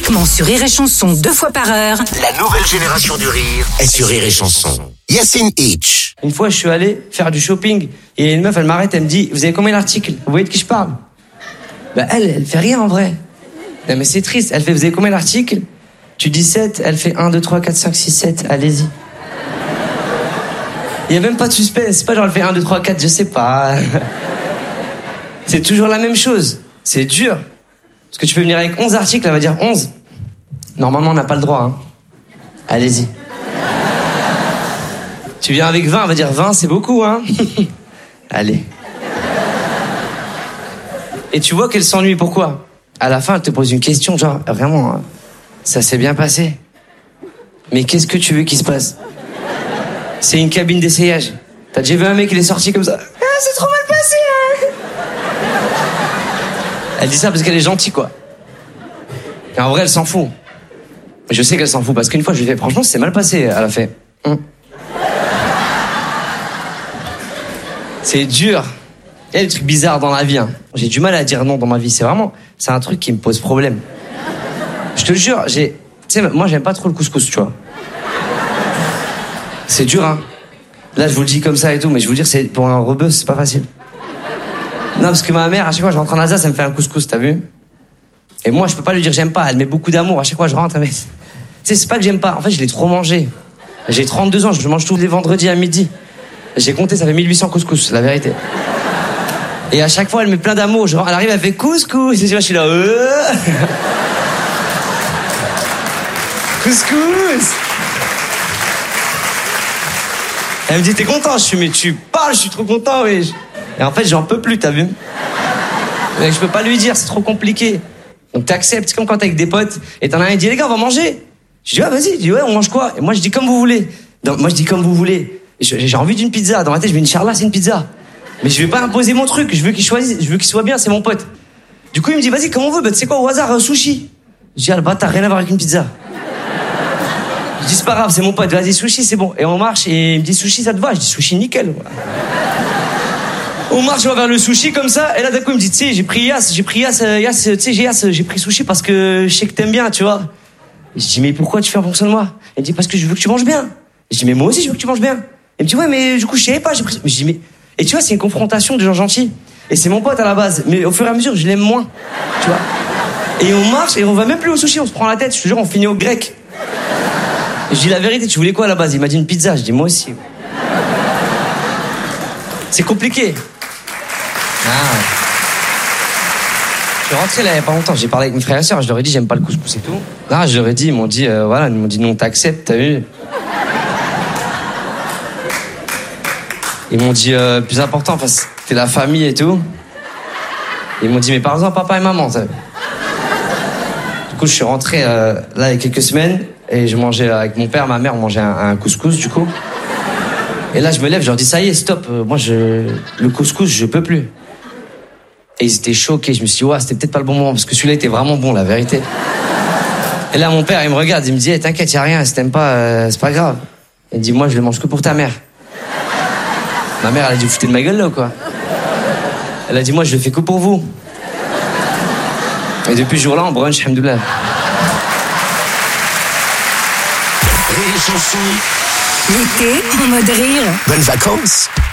uniquement sur Rire et Chanson 2 fois par heure. La nouvelle génération du rire est sur Rire et Chanson. Yassine Hitch. Une fois, je suis allé faire du shopping et une meuf, elle m'arrête, elle me dit « Vous avez combien d'articles ? Vous voyez de qui je parle ?» Bah elle fait rien en vrai. Non mais c'est triste. Elle fait « Vous avez combien d'articles ?» Tu dis 7, elle fait 1, 2, 3, 4, 5, 6, 7, allez-y. Il n'y a même pas de suspense. C'est pas genre elle fait 1, 2, 3, 4, je sais pas. C'est toujours la même chose. C'est dur. Parce que tu peux venir avec 11 articles, elle va dire 11. Normalement, on n'a pas le droit. Hein. Allez-y. Tu viens avec 20, elle va dire 20, c'est beaucoup, hein. Allez. Et tu vois qu'elle s'ennuie, pourquoi ? À la fin, elle te pose une question, genre, vraiment, hein, ça s'est bien passé. Mais qu'est-ce que tu veux qu'il se passe ? C'est une cabine d'essayage. T'as déjà vu un mec, il est sorti comme ça ? Ah, c'est trop mal passé, hein. Elle dit ça parce qu'elle est gentille, quoi. Et en vrai, elle s'en fout. Je sais qu'elle s'en fout, parce qu'une fois, je lui ai fait, franchement, c'est mal passé, elle a fait. C'est dur. Il y a des trucs bizarres dans la vie. Hein. J'ai du mal à dire non dans ma vie. C'est un truc qui me pose problème. Je te jure, tu sais, moi, j'aime pas trop le couscous, tu vois. C'est dur, hein. Là, je vous le dis comme ça et tout, mais je vous dire, c'est pour un rebeu, c'est pas facile. Non, parce que ma mère, à chaque fois, je rentre en Alsace, elle me fait un couscous, t'as vu ? Et moi, je peux pas lui dire j'aime pas. Elle met beaucoup d'amour. À chaque fois, je rentre, mais tu sais, c'est pas que j'aime pas. En fait, je l'ai trop mangé. J'ai 32 ans, je mange tous les vendredis à midi. J'ai compté, ça fait 1800 couscous, la vérité. Et à chaque fois, elle met plein d'amour. Genre, elle arrive, elle fait couscous. Et je suis là, couscous. Elle me dit, t'es content ? Je suis, mais tu parles, je suis trop content, oui. Et en fait, j'en peux plus, t'as vu ? Mais je peux pas lui dire, c'est trop compliqué. Donc t'acceptes, c'est comme quand t'es avec des potes, et t'en as un qui dit, les gars, on va manger. Je dis, ah, vas-y. Je dis, ouais, on mange quoi ? Et moi, je dis, comme vous voulez. Moi, je dis, comme vous voulez. J'ai envie d'une pizza. Dans ma tête, je me dis, Inch'Allah, c'est une pizza. Mais je vais pas imposer mon truc. Je veux qu'il choisisse. Je veux qu'il soit bien, c'est mon pote. Du coup, il me dit, vas-y, comme on veut. Bah, tu sais quoi, au hasard, sushi. Je dis, ah, le bâtard, rien à voir avec une pizza. Je dis, c'est pas grave, c'est mon pote. Vas-y, sushi, c'est bon. Et on marche, et il me dit, sushi, ça te va ? Je dis, sushi, nickel. On marche, on va vers le sushi comme ça. Et là, d'un coup, il me dit, tu sais, j'ai pris Yass, tu sais, j'ai pris sushi parce que je sais que t'aimes bien, tu vois. Et je dis, mais pourquoi tu fais en fonction de moi ? Il me dit, parce que je veux que tu manges bien. Je dis, mais moi aussi, je veux que tu manges bien. Il me dit, ouais, mais du coup, je savais pas, j'ai pris... Je dis, mais... Et tu vois, c'est une confrontation de gens gentils. Et c'est mon pote à la base. Mais au fur et à mesure, je l'aime moins. Tu vois. Et on marche, et on va même plus au sushi, on se prend la tête. Je te jure, on finit au grec. Et je dis, la vérité, tu voulais quoi à la base ? Il m'a dit une pizza. Je dis, moi aussi. C'est compliqué. Je suis rentré là il y a pas longtemps, j'ai parlé avec mes frères et sœurs, je leur ai dit j'aime pas le couscous et tout. Là, je leur ai dit, ils m'ont dit voilà, ils m'ont dit non, t'acceptes, t'as vu. Ils m'ont dit plus important, enfin, c'était la famille et tout. Ils m'ont dit mais parlons-en papa et maman, t'as vu. Du coup, je suis rentré là il y a quelques semaines et je mangeais avec mon père, ma mère, on mangeait un couscous du coup. Et là, je me lève, je leur dis ça y est, stop, moi le couscous, je peux plus. Et ils étaient choqués. Je me suis dit, ouais, c'était peut-être pas le bon moment, parce que celui-là était vraiment bon, la vérité. Et là, mon père, il me regarde, il me dit, hey, t'inquiète, y a rien, si t'aimes pas, c'est pas grave. Il me dit, moi, je le mange que pour ta mère. Ma mère, elle a dit, vous foutez de ma gueule, là, ou quoi ? Elle a dit, moi, je le fais que pour vous. Et depuis ce jour-là, on brunch, alhamdoulilah. Rire et Chanson. L'été, en mode rire. Bonnes vacances.